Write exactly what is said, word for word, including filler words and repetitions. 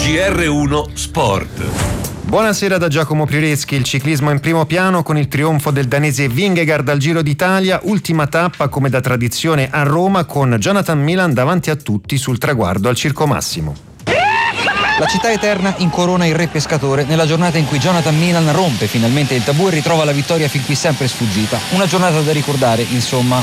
G R uno Sport. Buonasera da Giacomo Prireschi. Il ciclismo in primo piano con il trionfo del danese Vingegaard al Giro d'Italia, ultima tappa come da tradizione a Roma con Jonathan Milan davanti a tutti sul traguardo al Circo Massimo. La città eterna incorona il re pescatore nella giornata in cui Jonathan Milan rompe finalmente il tabù e ritrova la vittoria fin qui sempre sfuggita. Una giornata da ricordare, insomma,